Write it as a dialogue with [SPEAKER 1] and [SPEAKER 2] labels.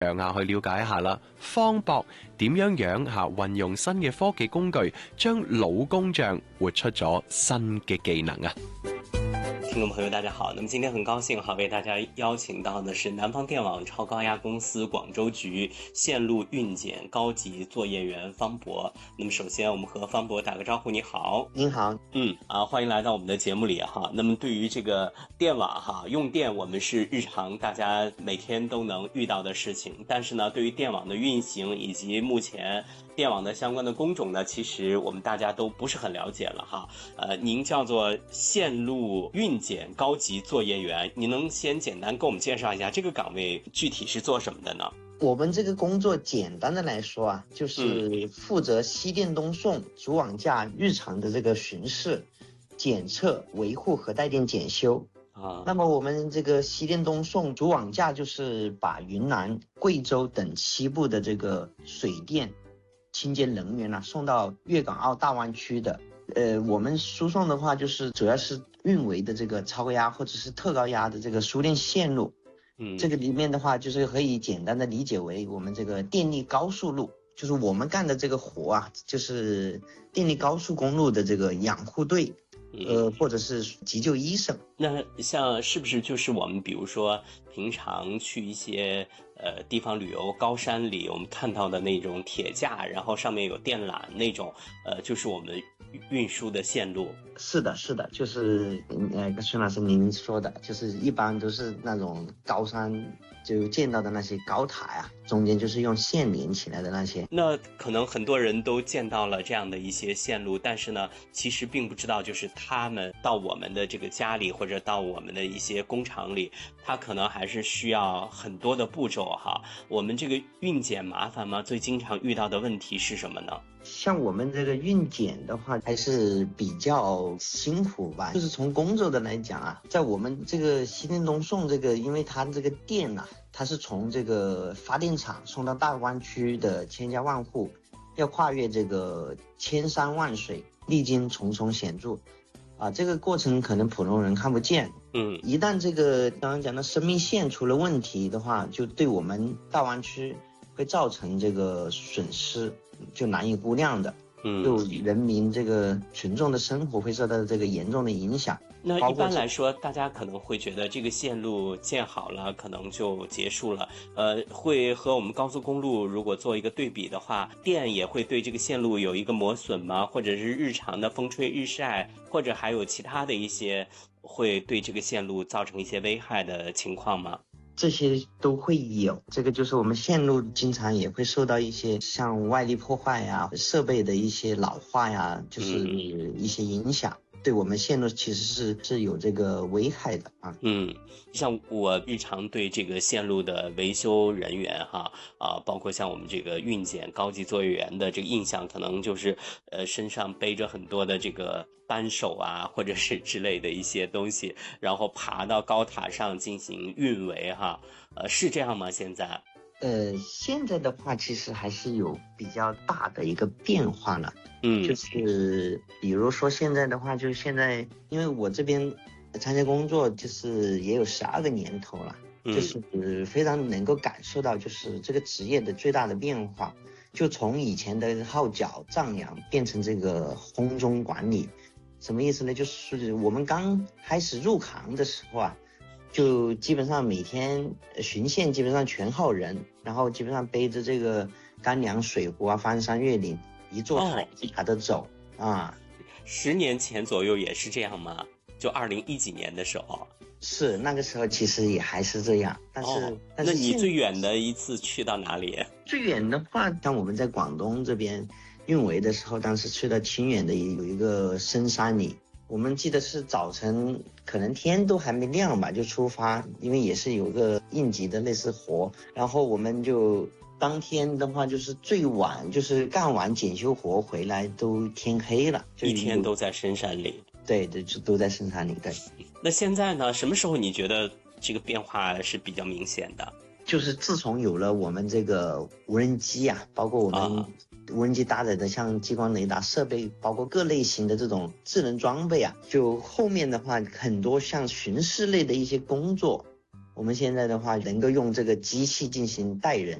[SPEAKER 1] 去了解一下啦，方博點樣運用新嘅科技工具，將老工匠活出咗新嘅技能啊！
[SPEAKER 2] 听众朋友大家好，那么今天很高兴为大家邀请到的是南方电网超高压公司广州局线路运检高级作业员方博。那么首先我们和方博打个招呼，你好。
[SPEAKER 3] 您好。
[SPEAKER 2] 欢迎来到我们的节目里哈。那么对于这个电网用电我们是日常大家每天都能遇到的事情，但是呢对于电网的运行以及目前电网的相关的工种呢，其实我们大家都不是很了解了哈。您叫做线路运检高级作业员，您能先简单给我们介绍一下这个岗位具体是做什么的呢？
[SPEAKER 3] 我们这个工作简单的来说就是负责西电东送主网架日常的这个巡视、检测、维护和带电检修。那么我们这个西电东送主网架就是把云南、贵州等西部的这个水电清洁能源送到粤港澳大湾区的。我们输送的话就是主要是运维的这个超高压或者是特高压的这个输电线路。这个里面的话就是可以简单的理解为我们这个电力高速路，就是我们干的这个活就是电力高速公路的这个养护队，或者是急救医生。
[SPEAKER 2] 那像是不是就是我们比如说平常去一些地方旅游，高山里我们看到的那种铁架，然后上面有电缆那种，就是我们运输的线路？
[SPEAKER 3] 是的，就是孙老师您说的，就是一般都是那种高山就见到的那些高塔中间就是用线连起来的那些。
[SPEAKER 2] 那可能很多人都见到了这样的一些线路，但是呢其实并不知道就是他们到我们的这个家里或者到我们的一些工厂里，它可能还是需要很多的步骤哈。我们这个运检麻烦吗？最经常遇到的问题是什么呢？
[SPEAKER 3] 像我们这个运检的话还是比较辛苦吧，就是从工作的来讲在我们这个西电东送这个，因为它这个电它是从这个发电厂送到大湾区的千家万户，要跨越这个千山万水，历经重重险阻这个过程可能普通人看不见。一旦这个刚刚讲的生命线出了问题的话，就对我们大湾区会造成这个损失就难以估量的。就人民这个群众的生活会受到这个严重的影响。
[SPEAKER 2] 那一般来说大家可能会觉得这个线路建好了可能就结束了，会和我们高速公路如果做一个对比的话，电也会对这个线路有一个磨损吗？或者是日常的风吹日晒，或者还有其他的一些会对这个线路造成一些危害的情况吗？
[SPEAKER 3] 这些都会有，这个就是我们线路经常也会受到一些像外力破坏设备的一些老化就是一些影响，对我们线路其实是有这个危害的
[SPEAKER 2] 像我日常对这个线路的维修人员包括像我们这个运检高级作业员的这个印象，可能就是身上背着很多的这个扳手或者是之类的一些东西，然后爬到高塔上进行运维是这样吗？现在
[SPEAKER 3] 现在的话其实还是有比较大的一个变化了。就是比如说现在的话，就是现在因为我这边参加工作就是也有12个年头了，就是非常能够感受到就是这个职业的最大的变化，就从以前的号角丈量变成这个轰中管理。什么意思呢？就是我们刚开始入行的时候就基本上每天巡线基本上全靠人，然后基本上背着这个干粮水壶翻山越岭，一座塔一塔的走
[SPEAKER 2] 10年前左右也是这样吗？就2010几年的时候？
[SPEAKER 3] 是，那个时候其实也还是这样，但是
[SPEAKER 2] 那你最远的一次去到哪里？
[SPEAKER 3] 最远的话，像我们在广东这边运维的时候，当时去到清远的有一个深山里，我们记得是早晨可能天都还没亮吧就出发，因为也是有个应急的类似活，然后我们就当天的话就是最晚就是干完检修活回来都天黑了，
[SPEAKER 2] 一天都在深山里。
[SPEAKER 3] 对，就都在深山里。对，
[SPEAKER 2] 那现在呢？什么时候你觉得这个变化是比较明显的？
[SPEAKER 3] 就是自从有了我们这个无人机包括我们无人机搭载的像激光雷达设备，包括各类型的这种智能装备就后面的话很多像巡视类的一些工作， 我们现在的话能够用这个机器进行代人。